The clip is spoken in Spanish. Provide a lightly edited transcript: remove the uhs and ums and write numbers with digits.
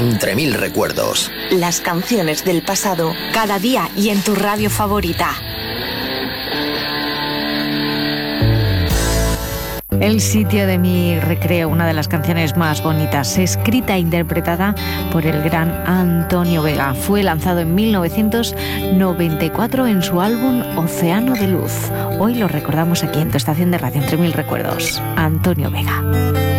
Entre Mil Recuerdos. Las canciones del pasado, cada día y en tu radio favorita. El sitio de mi recreo, una de las canciones más bonitas, escrita e interpretada por el gran Antonio Vega. Fue lanzado en 1994 en su álbum Océano de Luz. Hoy lo recordamos aquí en tu estación de radio Entre Mil Recuerdos. Antonio Vega.